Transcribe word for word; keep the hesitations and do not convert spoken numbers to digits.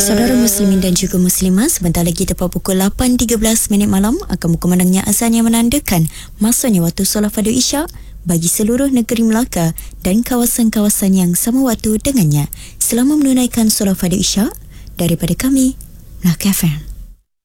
Saudara muslimin dan juga muslimah, sebentar lagi tepat pukul lapan tiga belas minit malam akan berkumandangnya azan yang menandakan masanya waktu solat fardu Isyak bagi seluruh negeri Melaka dan kawasan-kawasan yang sama waktu dengannya. Selamat menunaikan solat fardu Isyak daripada kami, Melaka F M.